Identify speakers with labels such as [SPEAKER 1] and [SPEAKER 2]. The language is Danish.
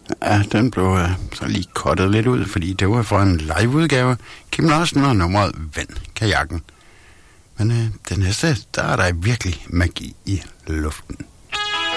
[SPEAKER 1] Ja, den blev så lige kottet lidt ud, fordi det var for en liveudgave. Kim Larsen og nummeret Vand Kajakken. Men den næste, der er der virkelig magi i luften.